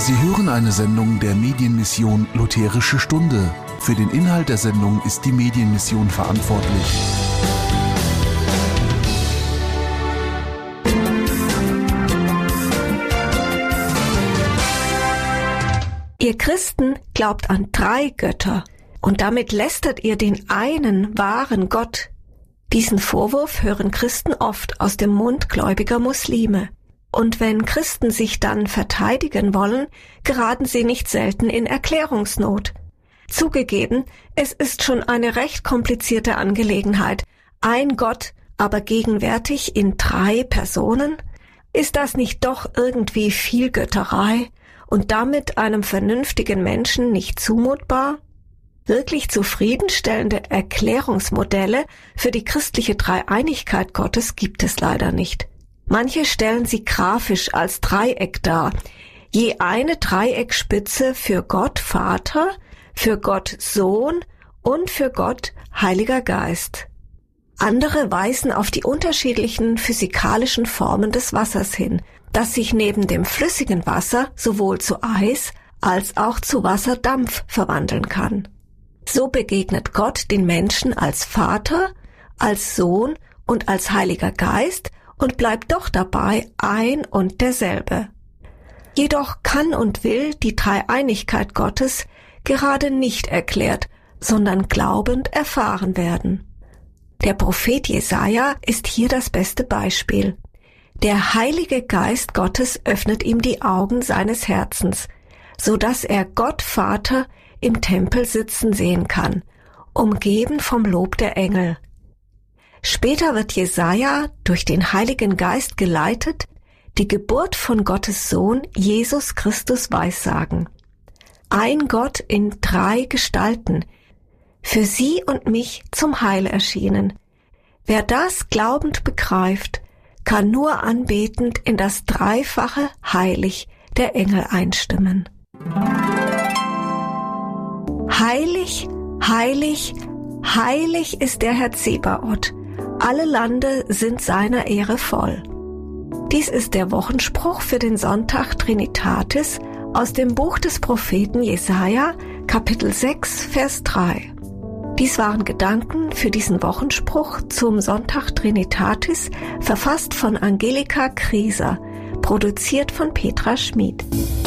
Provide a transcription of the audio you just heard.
Sie hören eine Sendung der Medienmission Lutherische Stunde. Für den Inhalt der Sendung ist die Medienmission verantwortlich. Ihr Christen glaubt an 3 Götter und damit lästert ihr den einen wahren Gott. Diesen Vorwurf hören Christen oft aus dem Mund gläubiger Muslime. Und wenn Christen sich dann verteidigen wollen, geraten sie nicht selten in Erklärungsnot. Zugegeben, es ist schon eine recht komplizierte Angelegenheit. Ein Gott, aber gegenwärtig in 3 Personen? Ist das nicht doch irgendwie viel Götterei und damit einem vernünftigen Menschen nicht zumutbar? Wirklich zufriedenstellende Erklärungsmodelle für die christliche Dreieinigkeit Gottes gibt es leider nicht. Manche stellen sie grafisch als Dreieck dar, je eine Dreieckspitze für Gott Vater, für Gott Sohn und für Gott Heiliger Geist. Andere weisen auf die unterschiedlichen physikalischen Formen des Wassers hin, das sich neben dem flüssigen Wasser sowohl zu Eis als auch zu Wasserdampf verwandeln kann. So begegnet Gott den Menschen als Vater, als Sohn und als Heiliger Geist und bleibt doch dabei ein und derselbe. Jedoch kann und will die Dreieinigkeit Gottes gerade nicht erklärt, sondern glaubend erfahren werden. Der Prophet Jesaja ist hier das beste Beispiel. Der Heilige Geist Gottes öffnet ihm die Augen seines Herzens, so dass er Gott Vater im Tempel sitzen sehen kann, umgeben vom Lob der Engel. Später wird Jesaja durch den Heiligen Geist geleitet, die Geburt von Gottes Sohn Jesus Christus weissagen. Ein Gott in 3 Gestalten, für sie und mich zum Heil erschienen. Wer das glaubend begreift, kann nur anbetend in das dreifache Heilig der Engel einstimmen. Heilig, heilig, heilig ist der Herr Zebaoth. Alle Lande sind seiner Ehre voll. Dies ist der Wochenspruch für den Sonntag Trinitatis aus dem Buch des Propheten Jesaja, Kapitel 6, Vers 3. Dies waren Gedanken für diesen Wochenspruch zum Sonntag Trinitatis, verfasst von Angelika Krieser, produziert von Petra Schmid.